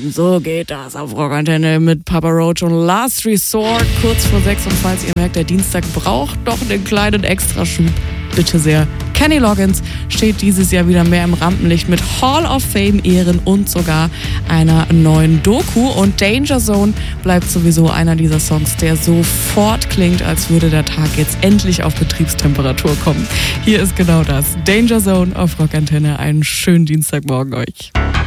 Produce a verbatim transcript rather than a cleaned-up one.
So geht das auf Rockantenne mit Papa Roach und Last Resort. Kurz vor sechs. Und falls ihr merkt, der Dienstag braucht doch einen kleinen Extraschub, bitte sehr. Kenny Loggins steht dieses Jahr wieder mehr im Rampenlicht mit Hall of Fame Ehren und sogar einer neuen Doku. Und Danger Zone bleibt sowieso einer dieser Songs, der sofort klingt, als würde der Tag jetzt endlich auf Betriebstemperatur kommen. Hier ist genau das. Danger Zone auf Rockantenne. Einen schönen Dienstagmorgen euch.